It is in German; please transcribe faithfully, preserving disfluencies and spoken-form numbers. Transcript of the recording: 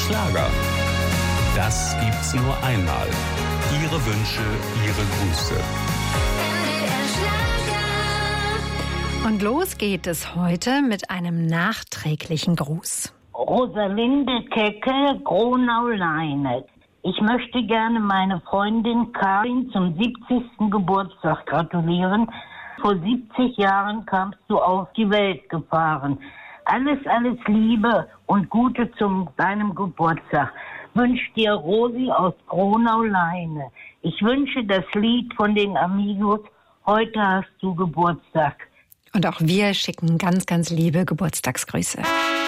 Schlager. Das gibt's nur einmal. Ihre Wünsche, Ihre Grüße. Und los geht es heute mit einem nachträglichen Gruß. Rosalinde Kecke, Gronau-Leinet. Ich möchte gerne meine Freundin Karin zum siebzigsten Geburtstag gratulieren. Vor siebzig Jahren kamst du auf die Welt gefahren. Alles, alles Liebe und Gute zum deinem Geburtstag. Wünscht dir Rosi aus Gronau-Leine. Ich wünsche das Lied von den Amigos. Heute hast du Geburtstag. Und auch wir schicken ganz, ganz liebe Geburtstagsgrüße.